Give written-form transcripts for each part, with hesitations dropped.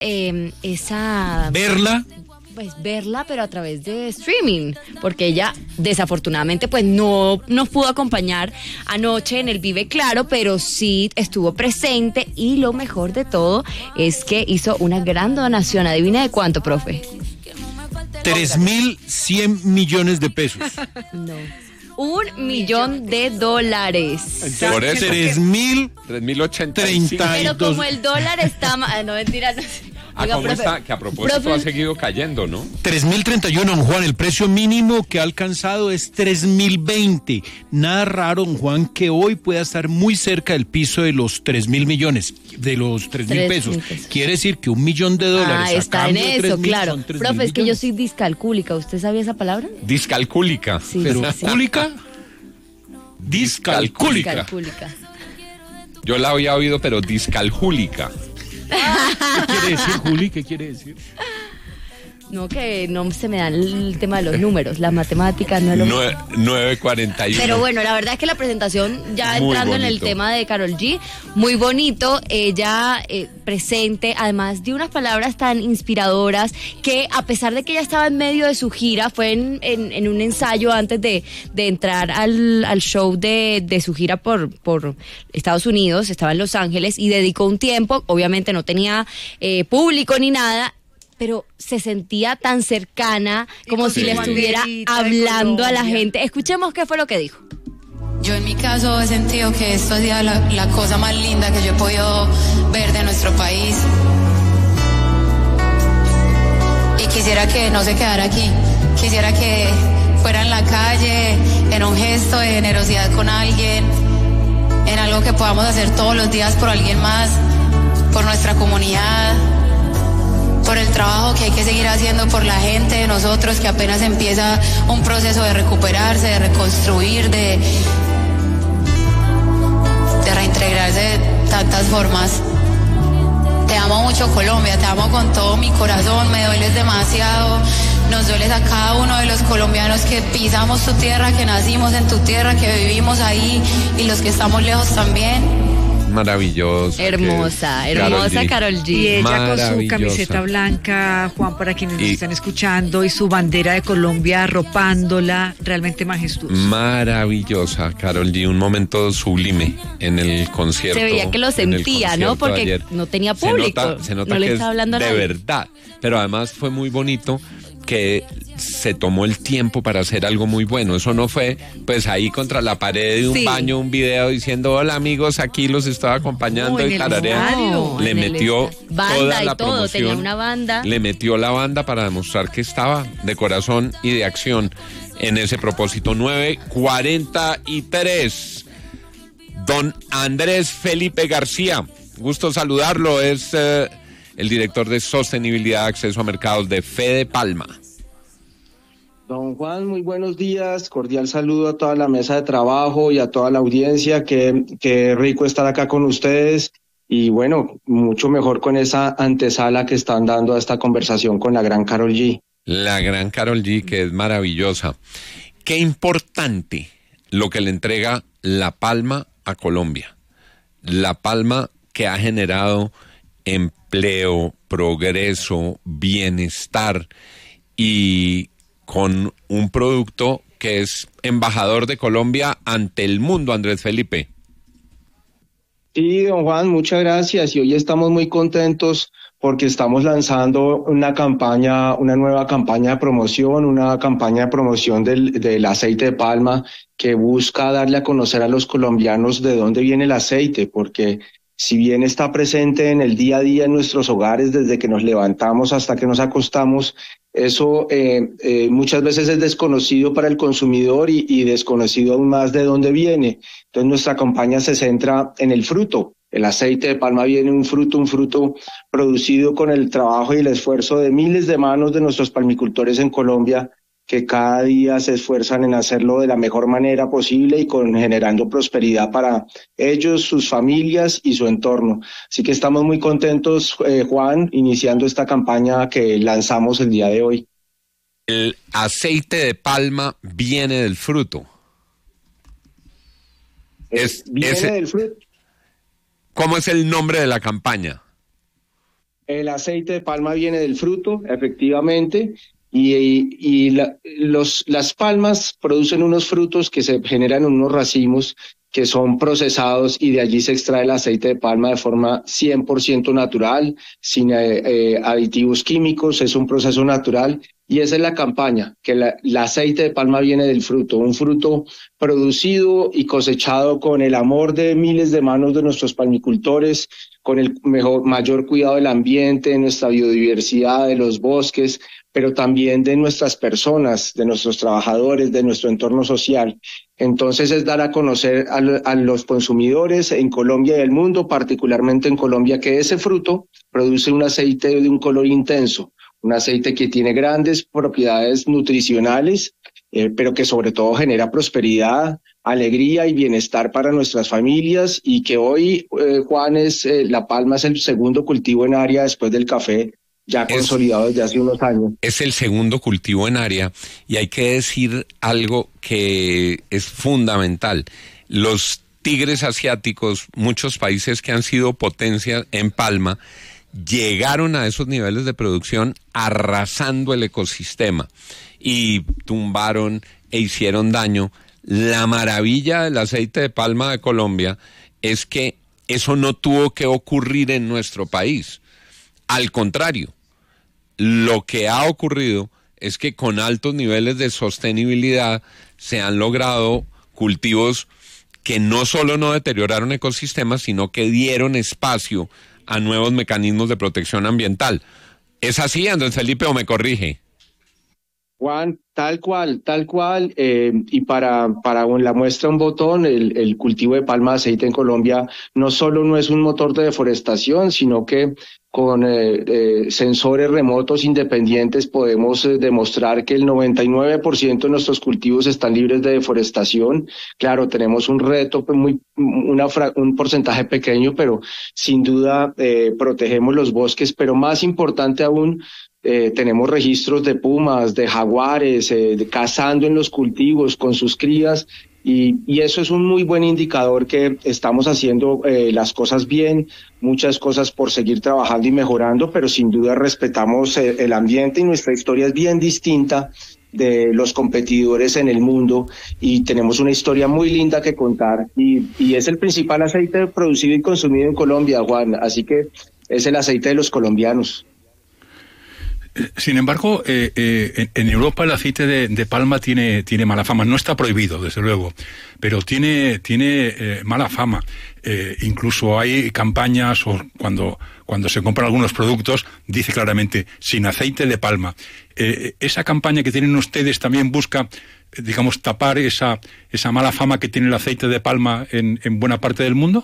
¿Verla? Pues verla, pero a través de streaming, porque ella desafortunadamente pues no nos pudo acompañar anoche en el Vive Claro, pero sí estuvo presente, y lo mejor de todo es que hizo una gran donación. ¿Adivina de cuánto, profe? 3.100 millones de pesos. No. $1.000.000. Por eso 3.085. Pero como el dólar está no, mentira, no. Oiga, ¿Cómo profe, está? Que a propósito ha seguido cayendo, ¿no? 3.031, don Juan. El precio mínimo que ha alcanzado es 3.020. Nada raro, don Juan, que hoy pueda estar muy cerca del piso de los 3.000 millones, de los 3.000 pesos. Quiere decir que $1 millón está en eso, claro. Profe, es que yo soy soy discalcúlica. ¿Usted sabía esa palabra? Discalcúlica. Sí, ¿Pero sí. cúlica? Discalcúlica. Discalcúlica. Yo la había oído, pero discalcúlica. ¿Qué quiere decir, Juli? ¿Qué quiere decir? No, que no se me dan el tema de los números, las matemáticas no es lo mismo. 9:41. Pero bueno, la verdad es que la presentación, ya Muy entrando en el bonito. tema de Karol G, muy bonito, ella presente, además de unas palabras tan inspiradoras, que a pesar de que ella estaba en medio de su gira, fue en un ensayo antes de entrar al show de su gira por Estados Unidos, estaba en Los Ángeles, y dedicó un tiempo, obviamente no tenía público ni nada, pero se sentía tan cercana, como si le estuviera hablando a la gente. Escuchemos qué fue lo que dijo. Yo en mi caso he sentido que esto ha sido la cosa más linda que yo he podido ver de nuestro país. Y quisiera que no se quedara aquí. Quisiera que fuera en la calle, en un gesto de generosidad con alguien, en algo que podamos hacer todos los días por alguien más, por nuestra comunidad, por el trabajo que hay que seguir haciendo por la gente de nosotros, que apenas empieza un proceso de recuperarse, de reconstruir, de reintegrarse de tantas formas. Te amo mucho, Colombia, te amo con todo mi corazón, me dueles demasiado, nos dueles a cada uno de los colombianos que pisamos tu tierra, que nacimos en tu tierra, que vivimos ahí, y los que estamos lejos también. Maravillosa. Hermosa Karol G. Y ella con su Maravillosa. camiseta blanca, Juan, para quienes nos están escuchando, y su bandera de Colombia arropándola, realmente majestuosa. Maravillosa, Karol G. Un momento sublime en el concierto. Se veía que lo sentía, ¿no? Porque no tenía público. Se nota no le que estaba hablando a de nadie. verdad. Pero además fue muy bonito que se tomó el tiempo para hacer algo muy bueno. Eso no fue, pues, ahí contra la pared de un baño, un video diciendo, hola amigos, aquí los estaba acompañando, en y el tararea. estadio. Le En el metió banda toda y la todo, promoción. tenía una banda. Le metió la banda para demostrar que estaba de corazón y de acción en ese propósito. 9:43. Don Andrés Felipe García, gusto saludarlo, es el director de Sostenibilidad, Acceso a Mercados de Fede Palma. Don Juan, muy buenos días, cordial saludo a toda la mesa de trabajo y a toda la audiencia, qué rico estar acá con ustedes, y bueno, mucho mejor con esa antesala que están dando a esta conversación con la gran Karol G. La gran Karol G, que es maravillosa. Qué importante lo que le entrega La Palma a Colombia. La Palma, que ha generado empleo, progreso, bienestar, y con un producto que es embajador de Colombia ante el mundo, Andrés Felipe. Sí, don Juan, muchas gracias, y hoy estamos muy contentos porque estamos lanzando una nueva campaña de promoción del aceite de palma, que busca darle a conocer a los colombianos de dónde viene el aceite, porque si bien está presente en el día a día en nuestros hogares, desde que nos levantamos hasta que nos acostamos, eso muchas veces es desconocido para el consumidor, y desconocido aún más de dónde viene. Entonces nuestra campaña se centra en el fruto. El aceite de palma viene un fruto producido con el trabajo y el esfuerzo de miles de manos de nuestros palmicultores en Colombia, que cada día se esfuerzan en hacerlo de la mejor manera posible y generando prosperidad para ellos, sus familias y su entorno. Así que estamos muy contentos, Juan, iniciando esta campaña que lanzamos el día de hoy. El aceite de palma viene del fruto. Viene del fruto. ¿Cómo es el nombre de la campaña? El aceite de palma viene del fruto, efectivamente, las palmas producen unos frutos que se generan en unos racimos que son procesados y de allí se extrae el aceite de palma de forma 100% natural, sin aditivos químicos, es un proceso natural y esa es la campaña, que el aceite de palma viene del fruto, un fruto producido y cosechado con el amor de miles de manos de nuestros palmicultores, con el mayor cuidado del ambiente, de nuestra biodiversidad, de los bosques, pero también de nuestras personas, de nuestros trabajadores, de nuestro entorno social. Entonces es dar a conocer a los consumidores en Colombia y el mundo, particularmente en Colombia, que ese fruto produce un aceite de un color intenso, un aceite que tiene grandes propiedades nutricionales, pero que sobre todo genera prosperidad, alegría y bienestar para nuestras familias y que hoy, Juan, la palma es el segundo cultivo en área después del café, ya consolidado desde hace unos años. Es el segundo cultivo en área y hay que decir algo que es fundamental. Los tigres asiáticos, muchos países que han sido potencias en palma, llegaron a esos niveles de producción arrasando el ecosistema y tumbaron e hicieron daño. La maravilla del aceite de palma de Colombia es que eso no tuvo que ocurrir en nuestro país. Al contrario, lo que ha ocurrido es que con altos niveles de sostenibilidad se han logrado cultivos que no solo no deterioraron ecosistemas, sino que dieron espacio a nuevos mecanismos de protección ambiental. ¿Es así, Andrés Felipe, o me corrige? Juan, tal cual, y para la muestra un botón, el cultivo de palma de aceite en Colombia no solo no es un motor de deforestación, sino que con sensores remotos independientes podemos demostrar que el 99% de nuestros cultivos están libres de deforestación. Claro, tenemos un reto, un porcentaje pequeño, pero sin duda protegemos los bosques, pero más importante aún, tenemos registros de pumas, de jaguares, cazando en los cultivos con sus crías y eso es un muy buen indicador que estamos haciendo las cosas bien, muchas cosas por seguir trabajando y mejorando, pero sin duda respetamos el ambiente y nuestra historia es bien distinta de los competidores en el mundo y tenemos una historia muy linda que contar y es el principal aceite producido y consumido en Colombia, Juan, así que es el aceite de los colombianos. Sin embargo, en Europa el aceite de palma tiene mala fama. No está prohibido, desde luego, pero tiene mala fama. Incluso hay campañas o cuando se compran algunos productos dice claramente sin aceite de palma. Esa campaña que tienen ustedes también busca, digamos, tapar esa mala fama que tiene el aceite de palma en buena parte del mundo.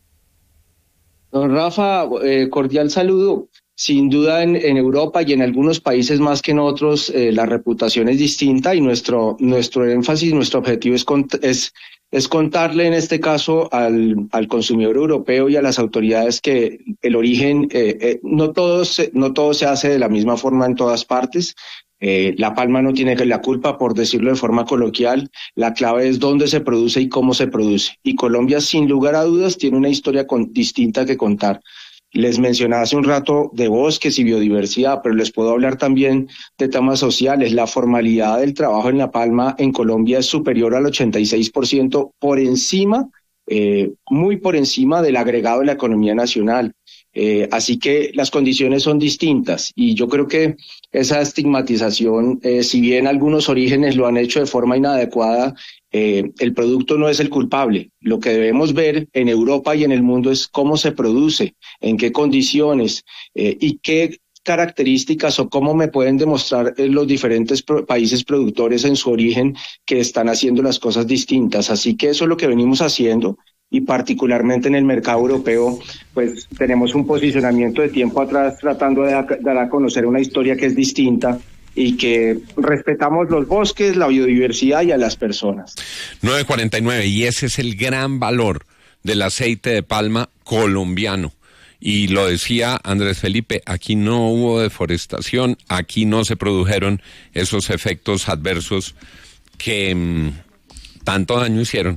Don Rafa, cordial saludo. Sin duda en Europa y en algunos países más que en otros la reputación es distinta y nuestro énfasis, nuestro objetivo es contarle en este caso al consumidor europeo y a las autoridades que el origen no todo se hace de la misma forma en todas partes. La palma no tiene la culpa, por decirlo de forma coloquial. La clave es dónde se produce y cómo se produce. Y Colombia, sin lugar a dudas, tiene una historia distinta que contar. Les mencionaba hace un rato de bosques y biodiversidad, pero les puedo hablar también de temas sociales. La formalidad del trabajo en la palma en Colombia es superior al 86%, por encima, muy por encima del agregado de la economía nacional. Así que las condiciones son distintas y yo creo que esa estigmatización, si bien algunos orígenes lo han hecho de forma inadecuada, el producto no es el culpable. Lo que debemos ver en Europa y en el mundo es cómo se produce, en qué condiciones y qué características o cómo me pueden demostrar los diferentes países productores en su origen que están haciendo las cosas distintas. Así que eso es lo que venimos haciendo. Y particularmente en el mercado europeo, pues tenemos un posicionamiento de tiempo atrás tratando de dar a conocer una historia que es distinta y que respetamos los bosques, la biodiversidad y a las personas. 9:49, y ese es el gran valor del aceite de palma colombiano. Y lo decía Andrés Felipe, aquí no hubo deforestación, aquí no se produjeron esos efectos adversos que tanto daño hicieron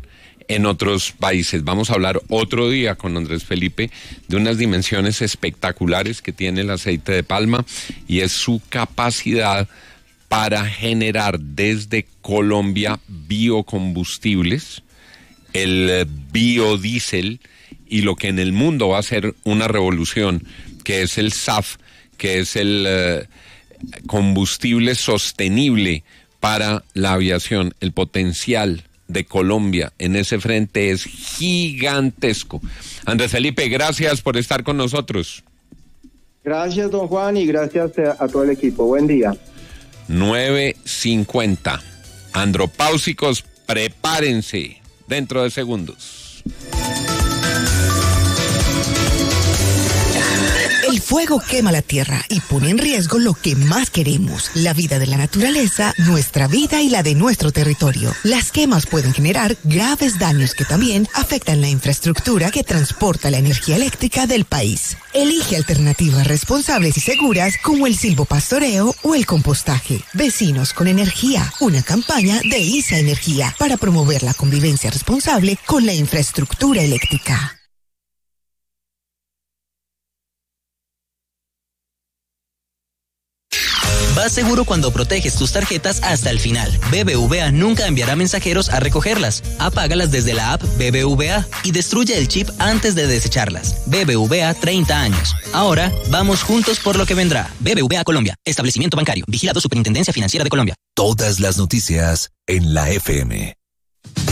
en otros países. Vamos a hablar otro día con Andrés Felipe de unas dimensiones espectaculares que tiene el aceite de palma y es su capacidad para generar desde Colombia biocombustibles, el biodiesel y lo que en el mundo va a ser una revolución, que es el SAF, que es el combustible sostenible para la aviación. El potencial de Colombia en ese frente es gigantesco. Andrés Felipe, gracias por estar con nosotros. Gracias, don Juan, y gracias a todo el equipo. Buen día. 9:50. Andropáusicos, prepárense dentro de segundos. El fuego quema la tierra y pone en riesgo lo que más queremos, la vida de la naturaleza, nuestra vida y la de nuestro territorio. Las quemas pueden generar graves daños que también afectan la infraestructura que transporta la energía eléctrica del país. Elige alternativas responsables y seguras como el silvopastoreo o el compostaje. Vecinos con energía, una campaña de ISA Energía para promover la convivencia responsable con la infraestructura eléctrica. Vas seguro cuando proteges tus tarjetas hasta el final. BBVA nunca enviará mensajeros a recogerlas. Apágalas desde la app BBVA y destruye el chip antes de desecharlas. BBVA 30 años. Ahora vamos juntos por lo que vendrá. BBVA Colombia. Establecimiento bancario. Vigilado Superintendencia Financiera de Colombia. Todas las noticias en la FM.